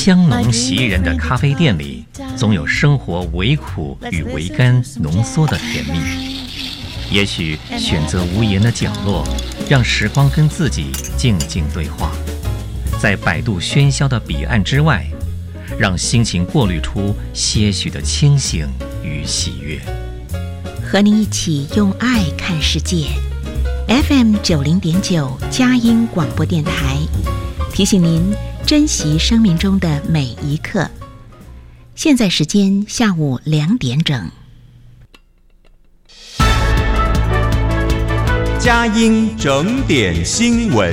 香浓袭人的咖啡店里，总有生活微苦与微甘浓缩的甜蜜。也许选择无言的角落，让时光跟自己静静对话。在百度喧嚣的彼岸之外，让心情过滤出些许的清醒与喜悦。 和你一起用爱看世界。FM90.9佳音广播电台，提醒您珍惜生命中的每一刻。现在时间下午2点整。 佳音整点新闻。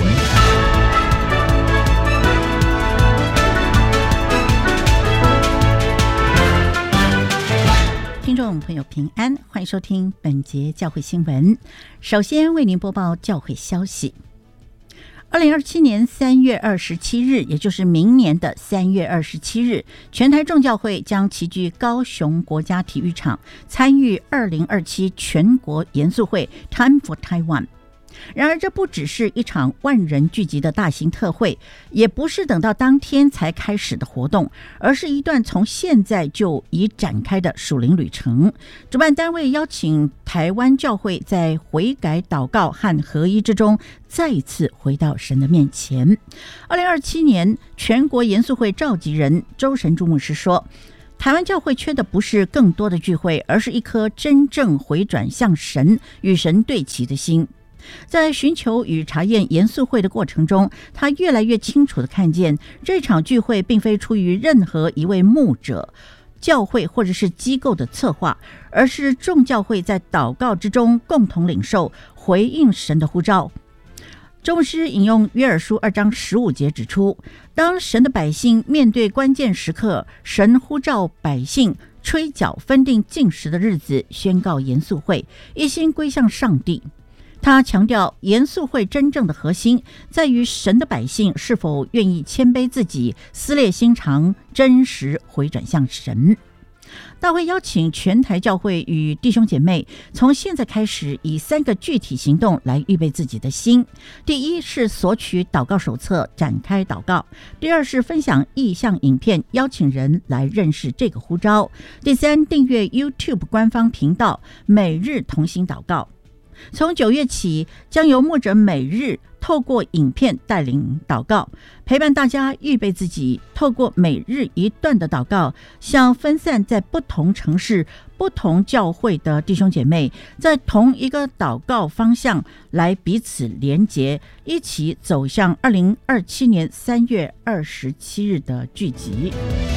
听众朋友平安，欢迎收听本节教会新闻。首先为您播报教会消息。2027年3月27日，也就是明年的3月27日，全台众教会将齐聚高雄国家体育场，参与2027全国严肃会 Time for Taiwan。然而，这不只是一场万人聚集的大型特会，也不是等到当天才开始的活动，而是一段从现在就已展开的属灵旅程。主办单位邀请台湾教会在悔改祷告和合一之中，再一次回到神的面前。2027年全国严肃会召集人周神柱牧师说，台湾教会缺的不是更多的聚会，而是一颗真正回转向神、与神对齐的心。在寻求与查验严肃会的过程中，他越来越清楚地看见，这场聚会并非出于任何一位牧者、教会或者是机构的策划，而是众教会在祷告之中共同领受、回应神的呼召。周牧师引用约珥书2章15节指出，当神的百姓面对关键时刻，神呼召百姓吹角分定禁食的日子，宣告严肃会，一心归向上帝。他强调，严肃会真正的核心在于神的百姓是否愿意谦卑自己、撕裂心肠，真实回转向神。大会邀请全台教会与弟兄姐妹从现在开始以3个具体行动来预备自己的心。第一是索取祷告手册，展开祷告；第二是分享意象影片，邀请人来认识这个呼召；第三，订阅 YouTube 官方频道，每日同心祷告。从9月起，将由牧者每日透过影片带领祷告，陪伴大家预备自己，透过每日一段的祷告，向分散在不同城市、不同教会的弟兄姐妹，在同一个祷告方向来彼此连结，一起走向2027年3月27日的聚集。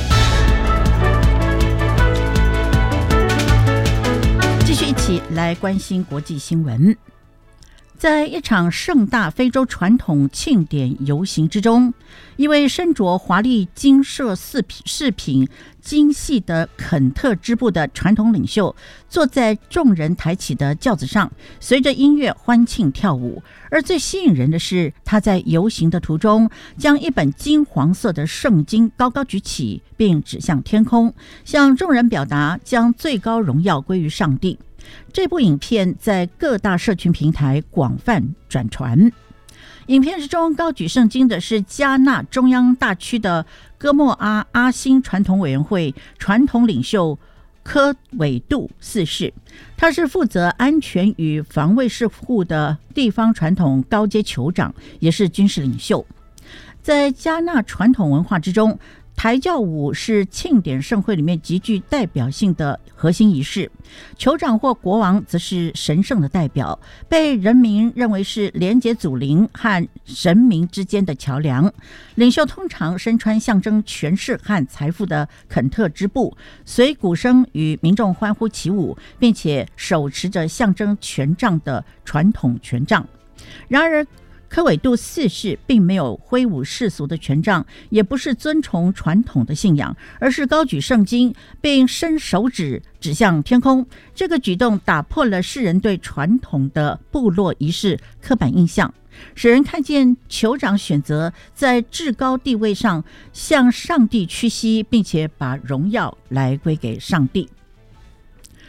继续一起来关心国际新闻。在一场盛大非洲传统庆典游行之中，一位身着华丽金色饰品精细的肯特支部的传统领袖，坐在众人抬起的轿子上，随着音乐欢庆跳舞。而最吸引人的是，他在游行的途中，将一本金黄色的圣经高高举起，并指向天空，向众人表达将最高荣耀归于上帝。这部影片在各大社群平台广泛转传。影片之中高举圣经的是加纳中央大区的哥莫阿星传统委员会传统领袖科韦杜4世，他是负责安全与防卫事务的地方传统高阶酋长，也是军事领袖。在加纳传统文化之中，抬轿舞是庆典盛会里面极具代表性的核心仪式，酋长或国王则是神圣的代表，被人民认为是连结祖灵和神明之间的桥梁。领袖通常身穿象征权势和财富的肯特支部，随鼓声与民众欢呼起舞，并且手持着象征权杖的传统权杖。然而科韦杜4世并没有挥舞世俗的权杖，也不是遵从传统的信仰，而是高举圣经并伸手指向天空。这个举动打破了世人对传统的部落仪式刻板印象，使人看见酋长选择在至高地位上向上帝屈膝，并且把荣耀来归给上帝。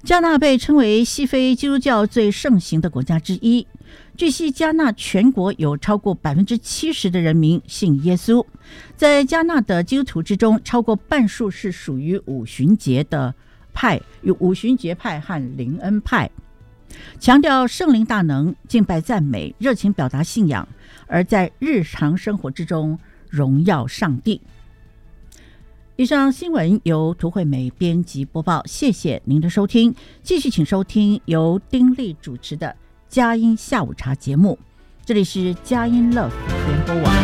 加纳被称为西非基督教最盛行的国家之一。据悉，加纳全国有超过70%的人民信耶稣。在加纳的基督徒之中，超过半数是属于五旬节的派，有五旬节派和灵恩派，强调圣灵大能，敬拜赞美，热情表达信仰，而在日常生活之中荣耀上帝。以上新闻由涂惠美编辑播报，谢谢您的收听。继续请收听由丁莉主持的佳音下午茶节目，这里是佳音 Love 联播网。